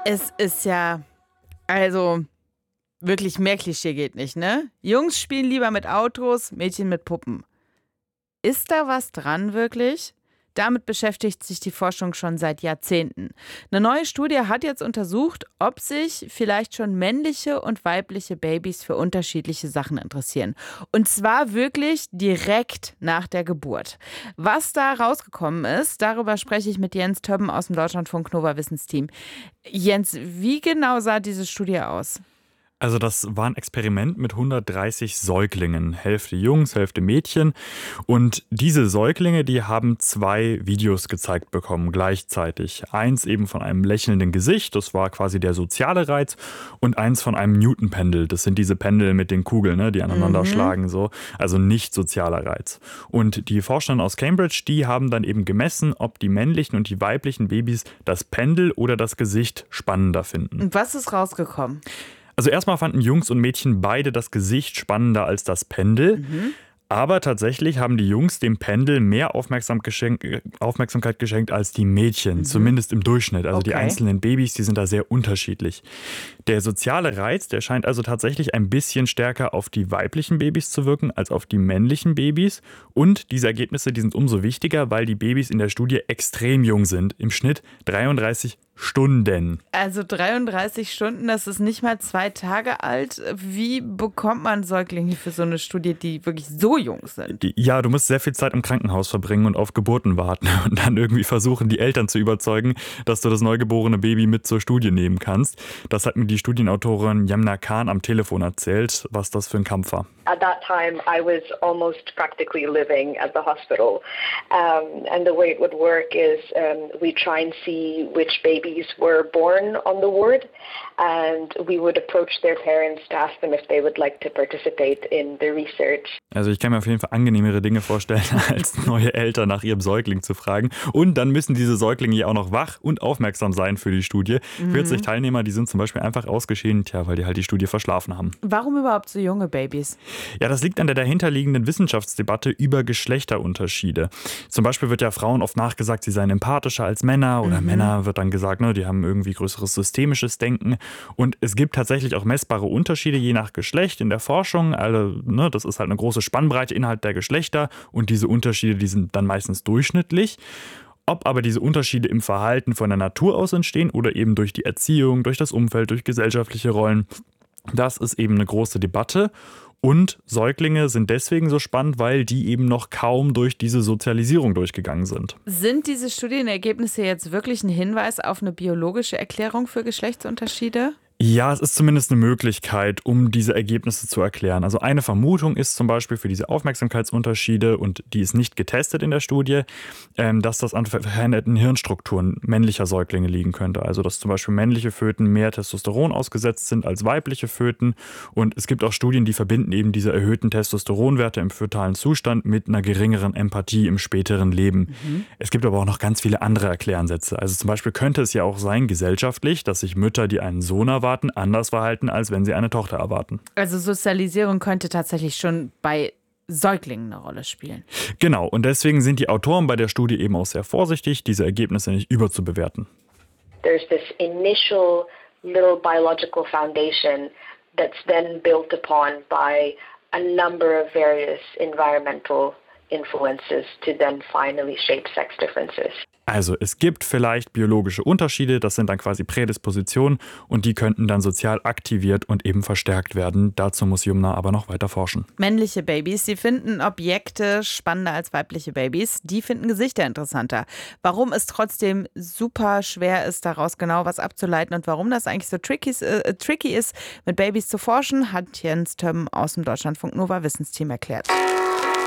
Es ist ja, also wirklich mehr Klischee geht nicht, ne? Jungs spielen lieber mit Autos, Mädchen mit Puppen. Ist da was dran wirklich? Damit beschäftigt sich die Forschung schon seit Jahrzehnten. Eine neue Studie hat jetzt untersucht, ob sich vielleicht schon männliche und weibliche Babys für unterschiedliche Sachen interessieren. Und zwar wirklich direkt nach der Geburt. Was da rausgekommen ist, darüber spreche ich mit Jens Többen aus dem Deutschlandfunk Nova Wissensteam. Jens, wie genau sah diese Studie aus? Also das war ein Experiment mit 130 Säuglingen, Hälfte Jungs, Hälfte Mädchen. Und diese Säuglinge, die haben 2 Videos gezeigt bekommen gleichzeitig. Eins eben von einem lächelnden Gesicht, das war quasi der soziale Reiz. Und eins von einem Newton-Pendel, das sind diese Pendel mit den Kugeln, ne, die aneinander schlagen, so. Also nicht sozialer Reiz. Und die Forscherinnen aus Cambridge, die haben dann eben gemessen, ob die männlichen und die weiblichen Babys das Pendel oder das Gesicht spannender finden. Und was ist rausgekommen? Also erstmal fanden Jungs und Mädchen beide das Gesicht spannender als das Pendel. Aber tatsächlich haben die Jungs dem Pendel mehr Aufmerksamkeit geschenkt als die Mädchen, zumindest im Durchschnitt. Also die einzelnen Babys, die sind da sehr unterschiedlich. Der soziale Reiz, der scheint also tatsächlich ein bisschen stärker auf die weiblichen Babys zu wirken als auf die männlichen Babys. Und diese Ergebnisse, die sind umso wichtiger, weil die Babys in der Studie extrem jung sind. Im Schnitt 33 Stunden. Also 33 Stunden, das ist nicht mal 2 Tage alt. Wie bekommt man Säuglinge für so eine Studie, die wirklich so jung sind? Ja, du musst sehr viel Zeit im Krankenhaus verbringen und auf Geburten warten und dann irgendwie versuchen, die Eltern zu überzeugen, dass du das neugeborene Baby mit zur Studie nehmen kannst. Das hat mir die Studienautorin Yamna Khan am Telefon erzählt, was das für ein Kampf war. At that time, I was almost practically living at the hospital. And the way it would work is we try and see which babies were born on the ward. And we would approach their parents to ask them if they would like to participate in the research. Also ich kann mir auf jeden Fall angenehmere Dinge vorstellen, als neue Eltern nach ihrem Säugling zu fragen. Und dann müssen diese Säuglinge ja auch noch wach und aufmerksam sein für die Studie. 40 Teilnehmer, die sind zum Beispiel einfach ausgeschieden, weil die halt die Studie verschlafen haben. Warum überhaupt so junge Babys? Ja, das liegt an der dahinterliegenden Wissenschaftsdebatte über Geschlechterunterschiede. Zum Beispiel wird ja Frauen oft nachgesagt, sie seien empathischer als Männer. Oder Männer wird dann gesagt, ne, die haben irgendwie größeres systemisches Denken. Und es gibt tatsächlich auch messbare Unterschiede je nach Geschlecht in der Forschung. Also, ne, das ist halt eine große Spannbreite innerhalb der Geschlechter. Und diese Unterschiede, die sind dann meistens durchschnittlich. Ob aber diese Unterschiede im Verhalten von der Natur aus entstehen oder eben durch die Erziehung, durch das Umfeld, durch gesellschaftliche Rollen, das ist eben eine große Debatte. Und Säuglinge sind deswegen so spannend, weil die eben noch kaum durch diese Sozialisierung durchgegangen sind. Sind diese Studienergebnisse jetzt wirklich ein Hinweis auf eine biologische Erklärung für Geschlechtsunterschiede? Ja, es ist zumindest eine Möglichkeit, um diese Ergebnisse zu erklären. Also eine Vermutung ist zum Beispiel für diese Aufmerksamkeitsunterschiede, und die ist nicht getestet in der Studie, dass das an veränderten Hirnstrukturen männlicher Säuglinge liegen könnte. Also dass zum Beispiel männliche Föten mehr Testosteron ausgesetzt sind als weibliche Föten. Und es gibt auch Studien, die verbinden eben diese erhöhten Testosteronwerte im fötalen Zustand mit einer geringeren Empathie im späteren Leben. Es gibt aber auch noch ganz viele andere Erkläransätze. Also zum Beispiel könnte es ja auch sein, gesellschaftlich, dass sich Mütter, die einen Sohn erwarten, anders verhalten, als wenn sie eine Tochter erwarten. Also Sozialisierung könnte tatsächlich schon bei Säuglingen eine Rolle spielen. Genau, und deswegen sind die Autoren bei der Studie eben auch sehr vorsichtig, diese Ergebnisse nicht überzubewerten. There's this initial little biological foundation that's then built upon by a number of various environmental influences to then finally shape sex differences. Also es gibt vielleicht biologische Unterschiede, das sind dann quasi Prädispositionen, und die könnten dann sozial aktiviert und eben verstärkt werden. Dazu muss Yumna aber noch weiter forschen. Männliche Babys, die finden Objekte spannender als weibliche Babys. Die finden Gesichter interessanter. Warum es trotzdem super schwer ist, daraus genau was abzuleiten und warum das eigentlich so tricky ist, mit Babys zu forschen, hat Jens Többen aus dem Deutschlandfunk Nova Wissensteam erklärt.